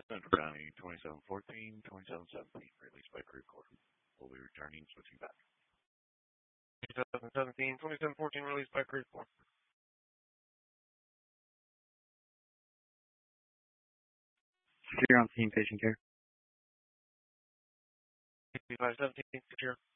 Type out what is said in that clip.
Central County 2714-2717, released by Crew Corps. We'll be returning, switching back. 2017-2714, released by Crew Corps. Secure on scene, patient care. 5517, secure.